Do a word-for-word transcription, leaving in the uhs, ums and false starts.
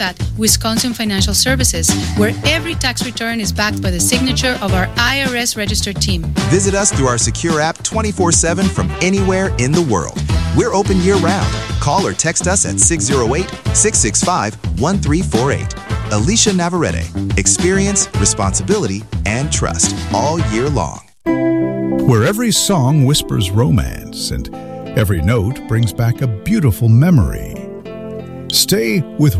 at Wisconsin Financial Services, where every tax return is backed by the signature of our I R S registered team. Visit us through our secure app twenty-four seven from anywhere in the world. We're open year-round. Call or text us at six oh eight, six six five, one three four eight. Alicia Navarrete. Experience, responsibility, and trust all year long. Where every song whispers romance and every note brings back a beautiful memory. Stay with